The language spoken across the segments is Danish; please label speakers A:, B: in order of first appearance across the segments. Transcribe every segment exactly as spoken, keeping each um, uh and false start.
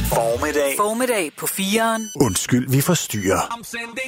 A: Formiddag. Formiddag på fireren.
B: Undskyld, vi forstyrrer.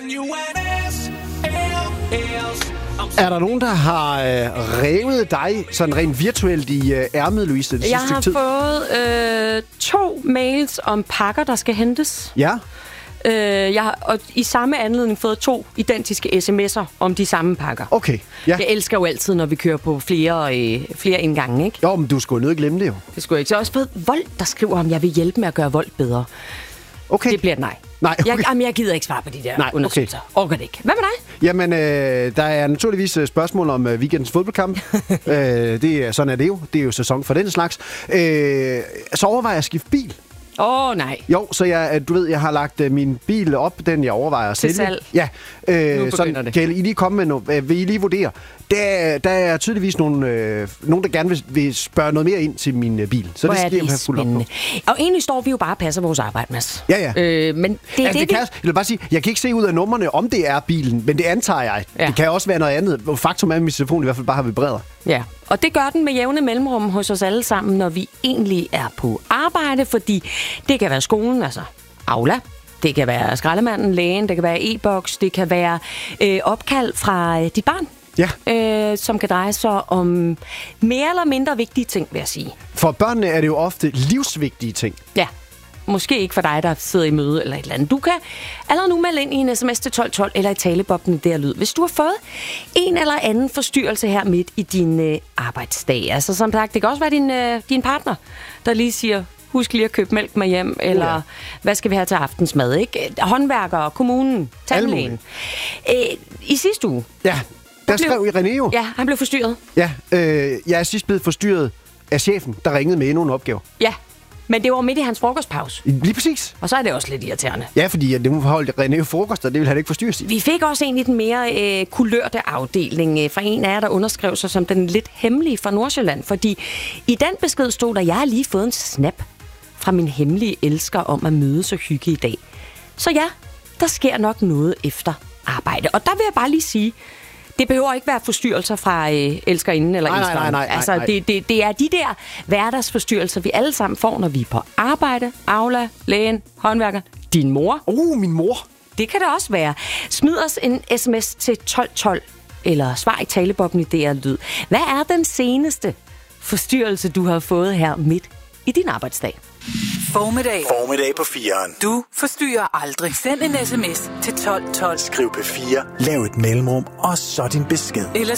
B: Er der nogen, der har øh, revet dig sådan rent virtuelt i øh, ærmet, Louise, det
C: Jeg
B: sidste
C: har
B: tid?
C: fået øh, to mails om pakker, der skal hentes.
B: Ja?
C: Øh, jeg har og i samme anledning fået to identiske sms'er om de samme pakker.
B: Okay, ja.
C: Jeg elsker jo altid, når vi kører på flere, øh, flere indgange, ikke?
B: Jo, men du skulle jo nødt glemme det jo.
C: Det skulle jeg ikke. Så jeg har også fået Vold, der skriver, om jeg vil hjælpe med at gøre Vold bedre.
B: Okay.
C: Det bliver et nej.
B: Nej, okay.
C: Jeg, jamen, jeg gider ikke svare på de der
B: Nej,
C: undersøgelser. Okay. Orker det ikke. Hvad med dig?
B: Jamen, øh, der er naturligvis øh, spørgsmål om øh, weekendens fodboldkamp. øh, det er, sådan er det jo. Det er jo sæson for den slags. Øh, så overvejer jeg at skifte bil.
C: Åh, oh, nej.
B: Jo, så jeg, du ved, jeg har lagt uh, min bil op, den jeg overvejer at
C: Til
B: sælge.
C: salg.
B: Ja, øh,
C: Nu
B: sådan,
C: det.
B: kan I lige komme med noget? Vil I lige vurdere? Der, der er tydeligvis nogle, øh, nogen, der gerne vil, vil spørge noget mere ind til min øh, bil. Så
C: Hvor
B: det
C: er
B: skal jeg
C: det
B: have fuldt op på.
C: spændende. Og egentlig står vi jo bare og passer vores arbejde, Mads.
B: Ja, ja.
C: Øh, men det er
B: altså,
C: det,
B: det kan, jeg vil bare sige, jeg kan ikke se ud af numrene, om det er bilen, men det antager jeg.
C: Ja.
B: Det kan også være noget andet. Faktum er, at min telefon i hvert fald bare har vibreret.
C: Ja, og det gør den med jævne mellemrum hos os alle sammen, når vi egentlig er på arbejde, fordi det kan være skolen, altså Aula, det kan være skraldemanden, lægen, det kan være e-boks, det kan være øh, opkald fra øh, dit barn,
B: Ja.
C: øh, som kan dreje sig om mere eller mindre vigtige ting, vil jeg sige.
B: For børnene er det jo ofte livsvigtige ting.
C: Ja. Måske ikke for dig, der sidder i møde eller et eller andet. Du kan allerede nu melde ind i en sms til tolv tolv eller i talebobben i der lyd. Hvis du har fået en eller anden forstyrrelse her midt i din øh, arbejdsdag. Altså som sagt, det kan også være din, øh, din partner, der lige siger, husk lige at købe mælk med hjem, eller
B: Uh, ja.
C: hvad skal vi have til aftensmad, ikke? Håndværkere, kommunen, tandlægen. Øh, I sidste uge.
B: Ja, der
C: blev-
B: skrev René jo.
C: Ja, han blev forstyrret.
B: Ja, øh, jeg er sidst blevet forstyrret af chefen, der ringede med endnu en opgave.
C: Ja, men det var midt i hans frokostpause.
B: Lige præcis.
C: Og så er det også lidt irriterende.
B: Ja, fordi at det må holde René jo frokost, og det vil han ikke forstyrre sig.
C: Vi fik også en i den mere øh, kulørte afdeling øh, fra en af jer, der underskrev sig som den lidt hemmelige fra Nordsjælland. Fordi i den besked stod der, jeg har lige fået en snap fra min hemmelige elsker om at mødes og hygge i dag. Så ja, der sker nok noget efter arbejde. Og der vil jeg bare lige sige, det behøver ikke være forstyrrelser fra øh, elskerinden eller
B: Nej, nej,
C: elskeren.
B: nej, nej,
C: Altså,
B: nej.
C: det, det, det er de der hverdagsforstyrrelser, vi alle sammen får, når vi er på arbejde, Aula, lægen, håndværker, din mor.
B: Oh, min mor.
C: Det kan det også være. Smid os en sms til tolv tolv, eller svar i talebobben i D R Lyd. Hvad er den seneste forstyrrelse, du har fået her midt i din arbejdsdag?
A: Formiddag.
B: Formiddag på fireren.
A: Du forstyrrer aldrig. Send en sms til tolv tolv.
B: Skriv P fire, lav et mellemrum, og så din besked.
A: Eller